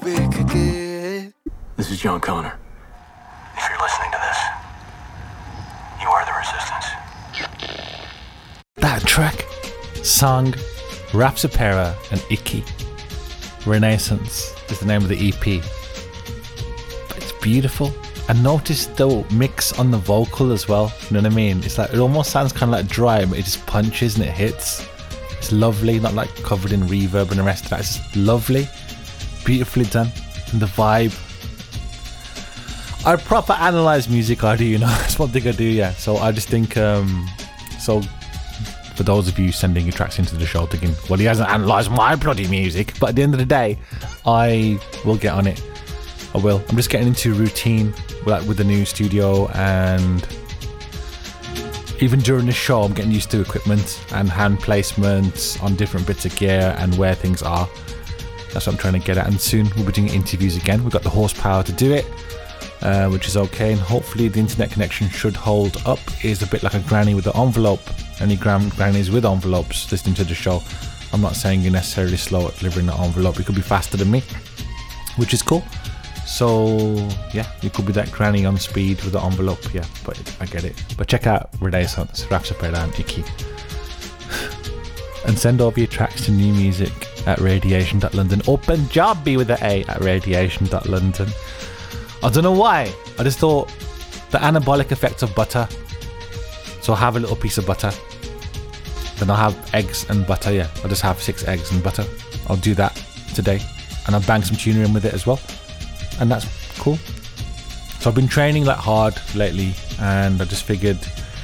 This is John Connor. If you're listening to this, you are the resistance. That track, song, Rapsopera and Icky. Renaissance is the name of the EP. But it's beautiful. I noticed the mix on the vocal as well. You know what I mean? It's like, it almost sounds kind of like dry, but it just punches and it hits. It's lovely, not like covered in reverb and the rest of that. It's just lovely, beautifully done. And the vibe. I proper analyze music, I do, you know. That's one thing I do, yeah. So I just think, so for those of you sending your tracks into the show thinking, well, he hasn't analysed my bloody music, but at the end of the day, I will get on it. I will. I'm just getting into routine with the new studio, and even during the show I'm getting used to equipment and hand placements on different bits of gear and where things are. That's what I'm trying to get at, and soon we'll be doing interviews again. We've got the horsepower to do it, which is okay, and hopefully the internet connection should hold up. It is a bit like a granny with the envelope. Any grannies with envelopes listening to the show, I'm not saying you're necessarily slow at delivering the envelope. You could be faster than me, which is cool. So yeah, you could be that granny on speed with the envelope, yeah, but I get it. But check out Renaissance, Rapsopera and Icky. And send over your tracks to new music at radiation.london or Punjabi with the A at radiation.london. I don't know why, I just thought the anabolic effect of butter. So I'll have a little piece of butter, then I'll have eggs and butter, yeah. I'll just have 6 eggs and butter. I'll do that today, and I'll bang some tuna in with it as well, and that's cool. So I've been training like hard lately, and I just figured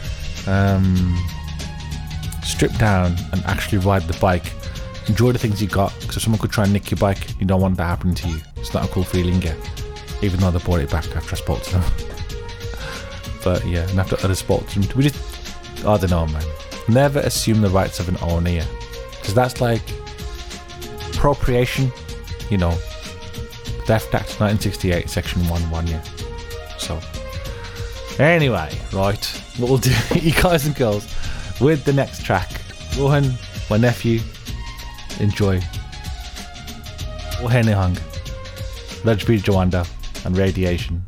strip down and actually ride the bike. Enjoy the things you got, because if someone could try and nick your bike, you don't want that happening to you. It's not a cool feeling, yeah. Even though they bought it back after I spoke to them. But yeah, and after others spoke to them, we just, I don't know, man. Never assume the rights of an owner, yeah. Because that's like appropriation, you know. Theft Act 1968, Section 1.1, yeah. So, anyway, right, what we'll do, you guys and girls, with the next track, Rohan, my nephew, enjoy. Rohan Nihang, Rajbir Jawanda, and Radiation.